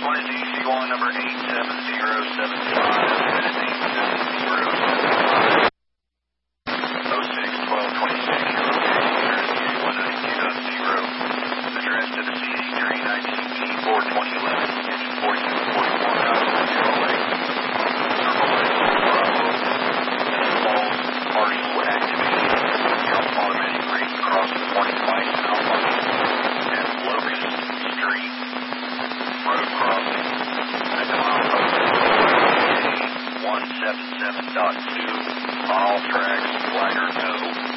ZC1 number 87075, minute 87075. 06-12-26, your location, Jersey 192.0. Address to the CD319E 42011, engine 4241, outside your lake. Circle Lake, Bravo. False, partial activation. Your automatic brake across the point light outline. At Locust Street. Road crossing. At the mile post 177.6.